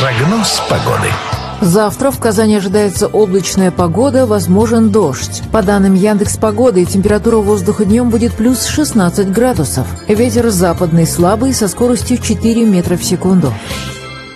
Прогноз погоды. Завтра в Казани ожидается облачная погода, возможен дождь. По данным Яндекс.Погоды, температура воздуха днем будет плюс 16 градусов. Ветер западный слабый со скоростью 4 метра в секунду.